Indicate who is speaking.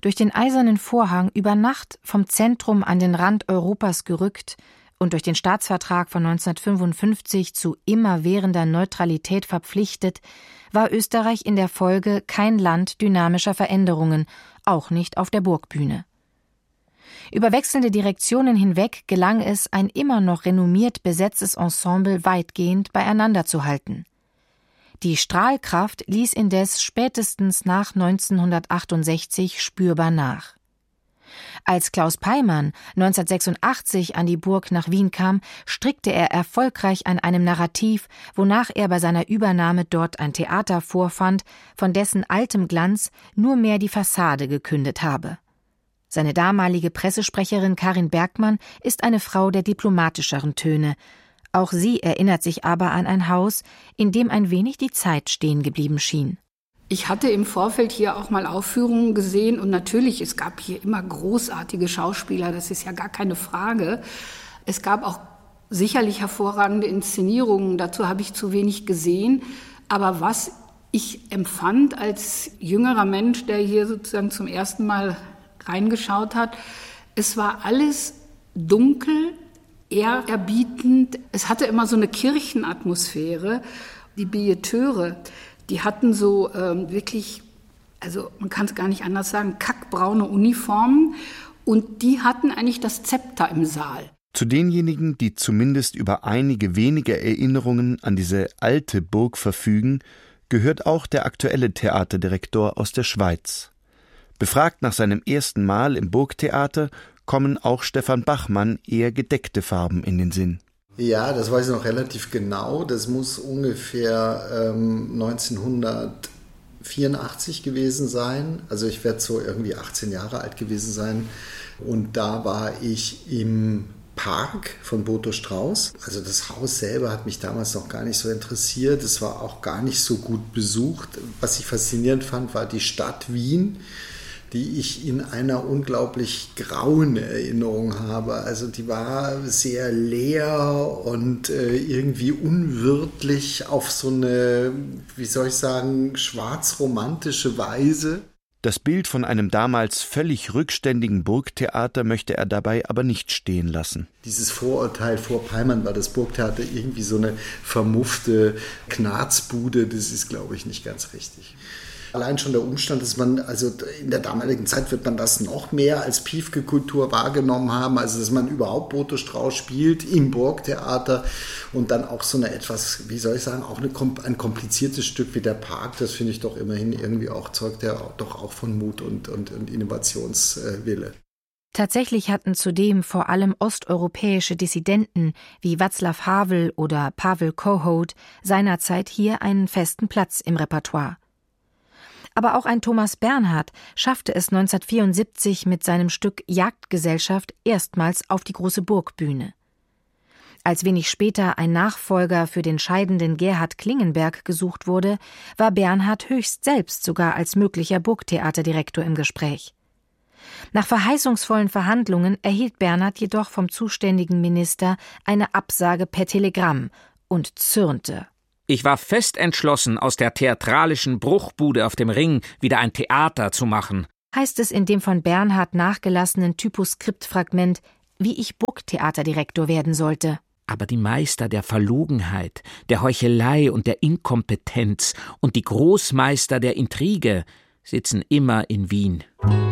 Speaker 1: Durch den eisernen Vorhang über Nacht vom Zentrum an den Rand Europas gerückt und durch den Staatsvertrag von 1955 zu immerwährender Neutralität verpflichtet, war Österreich in der Folge kein Land dynamischer Veränderungen, auch nicht auf der Burgbühne. Über wechselnde Direktionen hinweg gelang es, ein immer noch renommiert besetztes Ensemble weitgehend beieinander zu halten. Die Strahlkraft ließ indes spätestens nach 1968 spürbar nach. Als Klaus Peymann 1986 an die Burg nach Wien kam, strickte er erfolgreich an einem Narrativ, wonach er bei seiner Übernahme dort ein Theater vorfand, von dessen altem Glanz nur mehr die Fassade gekündet habe. Seine damalige Pressesprecherin Karin Bergmann ist eine Frau der diplomatischeren Töne. Auch sie erinnert sich aber an ein Haus, in dem ein wenig die Zeit stehen geblieben schien.
Speaker 2: Ich hatte im Vorfeld hier auch mal Aufführungen gesehen und natürlich, es gab hier immer großartige Schauspieler, das ist ja gar keine Frage. Es gab auch sicherlich hervorragende Inszenierungen, dazu habe ich zu wenig gesehen. Aber was ich empfand als jüngerer Mensch, der hier sozusagen zum ersten Mal reingeschaut hat, es war alles dunkel, ehrerbietend. Es hatte immer so eine Kirchenatmosphäre. Die Billeteure, die hatten so wirklich, also man kann es gar nicht anders sagen, kackbraune Uniformen und die hatten eigentlich das Zepter im Saal.
Speaker 3: Zu denjenigen, die zumindest über einige wenige Erinnerungen an diese alte Burg verfügen, gehört auch der aktuelle Theaterdirektor aus der Schweiz. Befragt nach seinem ersten Mal im Burgtheater kommen auch Stefan Bachmann eher gedeckte Farben in den Sinn.
Speaker 4: Ja, das weiß ich noch relativ genau. Das muss ungefähr 1984 gewesen sein. Also ich werde so irgendwie 18 Jahre alt gewesen sein. Und da war ich im Park von Boto Strauß. Also das Haus selber hat mich damals noch gar nicht so interessiert. Es war auch gar nicht so gut besucht. Was ich faszinierend fand, war die Stadt Wien, die ich in einer unglaublich grauen Erinnerung habe. Also die war sehr leer und irgendwie unwirtlich auf so eine, wie soll ich sagen, schwarzromantische Weise.
Speaker 3: Das Bild von einem damals völlig rückständigen Burgtheater möchte er dabei aber nicht stehen lassen.
Speaker 4: Dieses Vorurteil, vor Peymann war das Burgtheater irgendwie so eine vermuffte Knarzbude, das ist, glaube ich, nicht ganz richtig. Allein schon der Umstand, dass man, also in der damaligen Zeit wird man das noch mehr als Piefke-Kultur wahrgenommen haben, also dass man überhaupt Boto Strauß spielt im Burgtheater und dann auch so eine etwas, wie soll ich sagen, auch ein kompliziertes Stück wie der Park, das finde ich doch immerhin irgendwie auch, zeugt ja doch auch von Mut und Innovationswille.
Speaker 1: Tatsächlich hatten zudem vor allem osteuropäische Dissidenten wie Václav Havel oder Pavel Kohout seinerzeit hier einen festen Platz im Repertoire. Aber auch ein Thomas Bernhard schaffte es 1974 mit seinem Stück Jagdgesellschaft erstmals auf die große Burgbühne. Als wenig später ein Nachfolger für den scheidenden Gerhard Klingenberg gesucht wurde, war Bernhard höchst selbst sogar als möglicher Burgtheaterdirektor im Gespräch. Nach verheißungsvollen Verhandlungen erhielt Bernhard jedoch vom zuständigen Minister eine Absage per Telegramm und zürnte.
Speaker 5: Ich war fest entschlossen, aus der theatralischen Bruchbude auf dem Ring wieder ein Theater zu machen,
Speaker 1: heißt es in dem von Bernhard nachgelassenen Typoskriptfragment, wie ich Burgtheaterdirektor werden sollte.
Speaker 5: Aber die Meister der Verlogenheit, der Heuchelei und der Inkompetenz und die Großmeister der Intrige sitzen immer in Wien.